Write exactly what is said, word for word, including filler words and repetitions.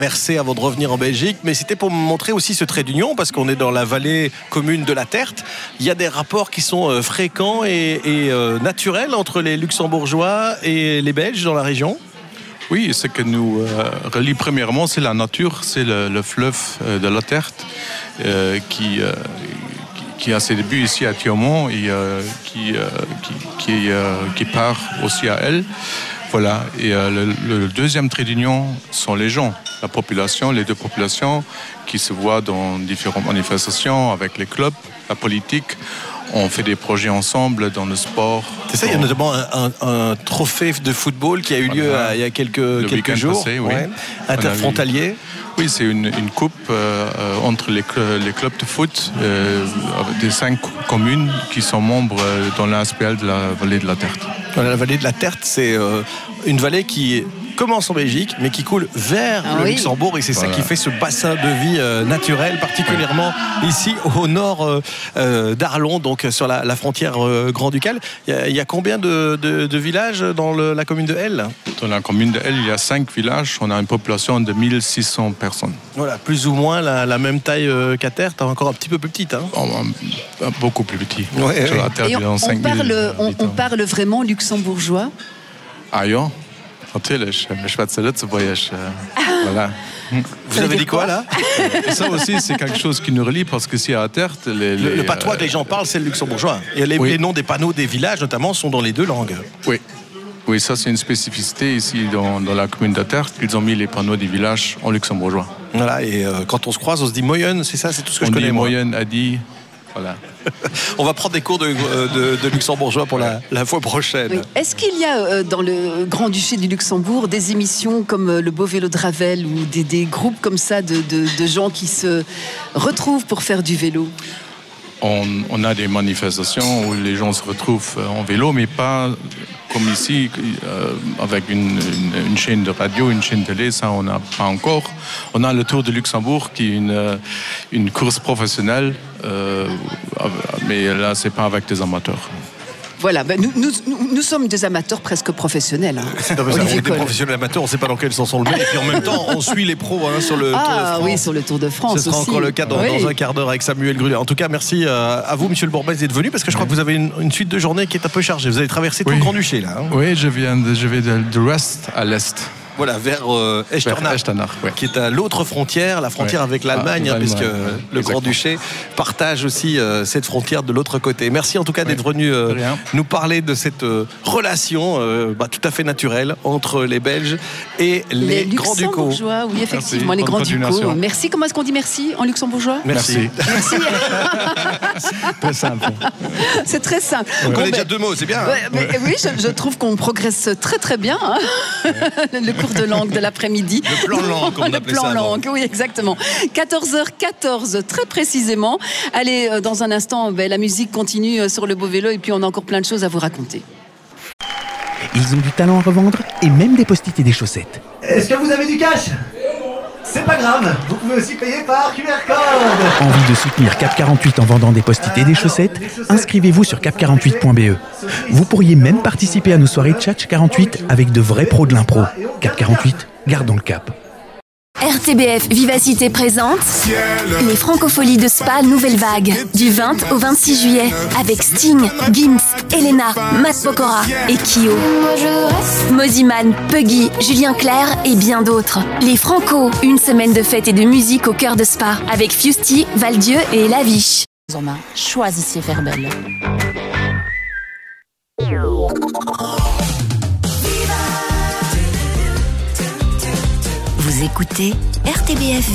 Versé avant de revenir en Belgique, mais c'était pour me montrer aussi ce trait d'union parce qu'on est dans la vallée commune de la Tertre. Il y a des rapports qui sont fréquents et, et euh, naturels entre les Luxembourgeois et les Belges dans la région. Oui, ce que nous euh, relie premièrement, c'est la nature, c'est le, le fleuve euh, de la Tertre euh, qui, euh, qui, qui a ses débuts ici à Thiaumont et euh, qui, euh, qui, qui, euh, qui part aussi à elle. Voilà. Et euh, le, le deuxième trait d'union sont les gens, la population, les deux populations qui se voient dans différentes manifestations avec les clubs, la politique. On fait des projets ensemble dans le sport. C'est ça, dans... il y a notamment un, un, un trophée de football qui a eu lieu voilà. à, il y a quelques, le quelques jours, passé, oui. ouais. interfrontalier. Eu... Oui, c'est une, une coupe euh, entre les, les clubs de foot euh, des cinq communes qui sont membres euh, dans l'A S P L de la vallée de la Tertre. Voilà, la vallée de la Tertre, c'est euh, une vallée qui commence en Belgique, mais qui coule vers ah, le oui. Luxembourg, et c'est voilà. ça qui fait ce bassin de vie euh, naturel, particulièrement oui. ici au nord euh, euh, d'Arlon, donc sur la, la frontière euh, grand-ducale. Il y, a, il y a combien de, de, de villages dans le, la commune de Helle ? Dans la commune de Helle, il y a cinq villages. On a une population de mille six cents personnes. Voilà, plus ou moins la, la même taille euh, qu'à Terre, encore un petit peu plus petite. Hein. Oh, beaucoup plus petit. Ouais, sur ouais. la Terre, et on, on, parle, on, on parle vraiment luxembourgeois ? Ah ja, natürlich. Wir schwätzen Lützeburgisch. Voilà. Vous avez dit quoi là ? Et ça aussi, c'est quelque chose qui nous relie parce que si à Tertre, les, les, le, le patois que les gens parlent, c'est le luxembourgeois. Et les, oui. les noms des panneaux des villages, notamment, sont dans les deux langues. Oui. Oui, ça c'est une spécificité ici dans, dans la commune de Tertre. Ils ont mis les panneaux des villages en luxembourgeois. Voilà, et euh, quand on se croise, on se dit Moyen, c'est ça, c'est tout ce que on je connais. Dit Moyen, a dit. Voilà. On va prendre des cours de, de, de luxembourgeois pour la, la fois prochaine. Oui. Est-ce qu'il y a euh, dans le Grand-Duché du Luxembourg des émissions comme euh, le Beau Vélo de Ravel ou des, des groupes comme ça de, de, de gens qui se retrouvent pour faire du vélo ? on, on a des manifestations où les gens se retrouvent en vélo, mais pas comme ici, euh, avec une, une, une chaîne de radio, une chaîne télé, ça on n'a pas encore. On a le Tour de Luxembourg qui est une, une course professionnelle, euh, mais là c'est pas avec des amateurs. Voilà, ben nous, nous, nous sommes des amateurs presque professionnels. Hein. C'est un peu ça, on est des professionnels amateurs, on ne sait pas dans quel sens on le met. Et puis en même temps, on suit les pros hein, sur le ah, Tour de France. Ah oui, sur le Tour de France Ce sera aussi. encore le cas dans, oui. dans un quart d'heure avec Samuel Grudet. En tout cas, merci à vous, Monsieur le Bourbès, d'être venu, parce que je crois que vous avez une, une suite de journée qui est un peu chargée. Vous avez traversé tout oui. le Grand-Duché, là. Hein. Oui, je, viens de, je vais de, de l'ouest à l'est. Voilà, vers euh, Echternach, ouais. qui est à l'autre frontière, la frontière ouais. avec l'Allemagne, ah, hein, puisque ouais. le Grand-Duché partage aussi euh, cette frontière de l'autre côté. Merci en tout cas ouais. d'être venu euh, nous parler de cette euh, relation euh, bah, tout à fait naturelle entre les Belges et les, les Grands-Ducaux. Oui, effectivement, merci. Les Grands-Ducaux. Merci. Comment est-ce qu'on dit merci en luxembourgeois ? Merci. Merci. Très simple. C'est très simple. On bon, connaît ben, déjà deux mots, c'est bien. Ouais, hein. mais, oui, je, je trouve qu'on progresse très très bien. Hein. Le cours de langue de l'après-midi. Le plan langue, comme on appelait ça. Le plan langue, oui, exactement. quatorze heures quatorze, très précisément. Allez, dans un instant, ben, la musique continue sur le Beau Vélo et puis on a encore plein de choses à vous raconter. Ils ont du talent à revendre et même des post-it et des chaussettes. Est-ce que vous avez du cash ? C'est pas grave, vous pouvez aussi payer par Q R code. Envie de soutenir Cap quarante-huit en vendant des post-it et des chaussettes ? Inscrivez-vous sur cap quarante-huit point b e. Vous pourriez même participer à nos soirées Tchatch quarante-huit avec de vrais pros de l'impro. Cap quarante-huit, gardons le cap. R T B F Vivacité présente les Francopholies de Spa Nouvelle Vague du vingt au vingt-six juillet avec Sting, Gims, Elena, Matt Pokora et Kyo. Moziman, Puggy, Julien Clerc et bien d'autres. Les Franco, une semaine de fête et de musique au cœur de Spa avec Fusty, Valdieu et Laviche. Choisissez Verbel. Vous écoutez R T B F